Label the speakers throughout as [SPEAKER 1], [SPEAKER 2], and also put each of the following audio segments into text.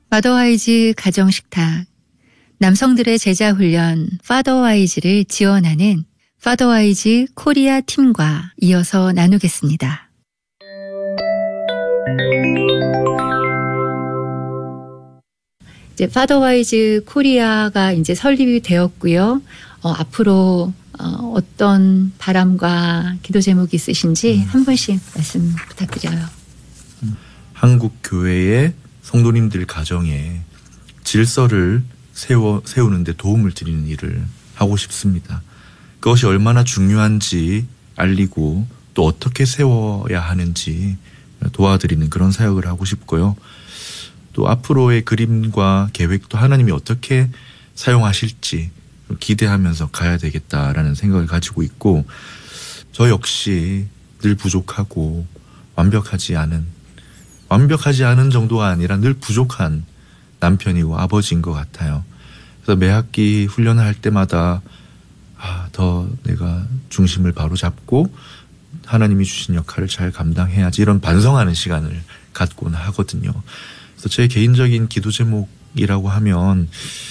[SPEAKER 1] 파더와이즈 가정식탁, 남성들의 제자훈련 파더와이즈를 지원하는 파더와이즈 코리아 팀과 이어서 나누겠습니다. 이제 파더와이즈 코리아가 이제 설립이 되었고요. 앞으로 어떤 바람과 기도 제목이 있으신지 한 분씩 말씀 부탁드려요.
[SPEAKER 2] 한국 교회의 성도님들 가정에 질서를 세우는 데 도움을 드리는 일을 하고 싶습니다. 그것이 얼마나 중요한지 알리고 또 어떻게 세워야 하는지 도와드리는 그런 사역을 하고 싶고요. 또 앞으로의 그림과 계획도 하나님이 어떻게 사용하실지 기대하면서 가야 되겠다라는 생각을 가지고 있고, 저 역시 늘 부족하고 완벽하지 않은 정도가 아니라 늘 부족한 남편이고 아버지인 것 같아요. 그래서 매 학기 훈련을 할 때마다 더 내가 중심을 바로 잡고 하나님이 주신 역할을 잘 감당해야지, 이런 반성하는 시간을 갖곤 하거든요. 그래서 제 개인적인 기도 제목이라고 하면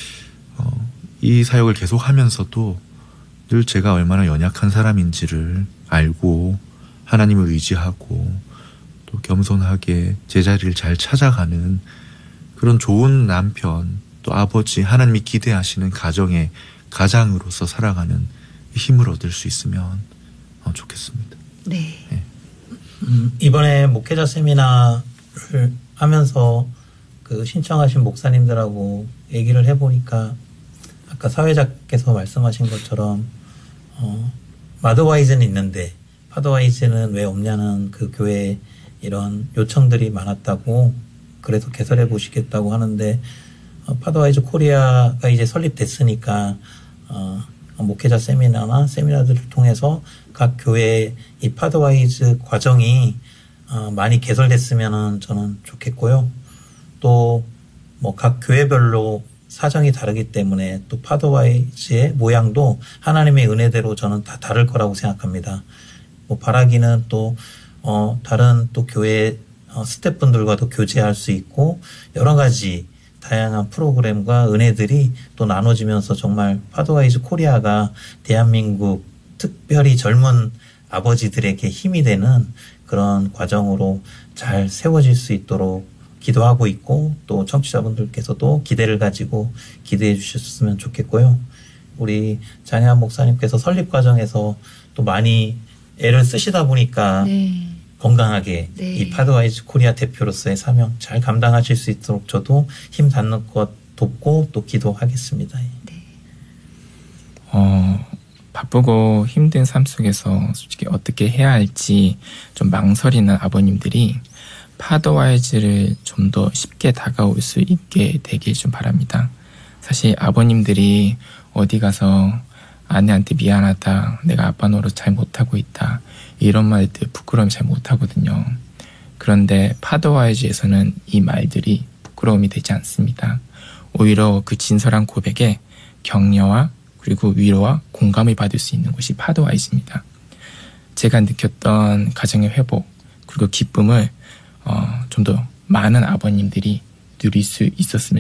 [SPEAKER 2] 이 사역을 계속하면서도 늘 제가 얼마나 연약한 사람인지를 알고 하나님을 의지하고 또 겸손하게 제자리를 잘 찾아가는 그런 좋은 남편, 또 아버지, 하나님이 기대하시는 가정의 가장으로서 살아가는 힘을 얻을 수 있으면 좋겠습니다.
[SPEAKER 1] 네.
[SPEAKER 2] 네.
[SPEAKER 3] 이번에 목회자 세미나를 하면서 그 신청하신 목사님들하고 얘기를 해보니까 아까 사회자께서 말씀하신 것처럼 파더와이즈는 있는데 파더와이즈는 왜 없냐는 그 교회에 이런 요청들이 많았다고, 그래서 개설해 보시겠다고 하는데 파더와이즈 코리아가 이제 설립됐으니까 목회자 세미나나 세미나들을 통해서 각 교회의 이 파더와이즈 과정이 많이 개설됐으면 저는 좋겠고요. 또 뭐 각 교회별로 사정이 다르기 때문에 또 파더와이즈의 모양도 하나님의 은혜대로 저는 다 다를 거라고 생각합니다. 뭐 바라기는 또 다른 또 교회 스태프분들과도 교제할 수 있고 여러 가지 다양한 프로그램과 은혜들이 또 나눠지면서 정말 파더와이즈 코리아가 대한민국 특별히 젊은 아버지들에게 힘이 되는 그런 과정으로 잘 세워질 수 있도록 기도하고 있고, 또 청취자분들께서도 기대를 가지고 기대해 주셨으면 좋겠고요. 우리 장혜한 목사님께서 설립 과정에서 또 많이 애를 쓰시다 보니까
[SPEAKER 1] 네.
[SPEAKER 3] 건강하게
[SPEAKER 1] 네.
[SPEAKER 3] 이 파더와이즈 코리아 대표로서의 사명 잘 감당하실 수 있도록 저도 힘 닿는 것 돕고 또 기도하겠습니다.
[SPEAKER 1] 네.
[SPEAKER 4] 바쁘고 힘든 삶 속에서 솔직히 어떻게 해야 할지 좀 망설이는 아버님들이 파더와이즈를 좀 더 쉽게 다가올 수 있게 되길 좀 바랍니다. 사실 아버님들이 어디 가서 아내한테 미안하다, 내가 아빠 노릇 잘 못하고 있다, 이런 말들 부끄러움이 잘 못하거든요. 그런데 파더와이즈에서는 이 말들이 부끄러움이 되지 않습니다. 오히려 그 진솔한 고백에 격려와 그리고 위로와 공감을 받을 수 있는 곳이 파더와이즈입니다. 제가 느꼈던 가정의 회복 그리고 기쁨을 좀 더 많은 아버님들이 누릴 수 있었으면